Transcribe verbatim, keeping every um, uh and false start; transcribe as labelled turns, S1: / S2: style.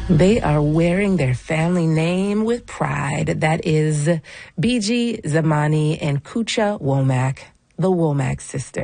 S1: They are wearing their family name with pride. That is B G Zamani and Kucha Womack, the Womack sisters.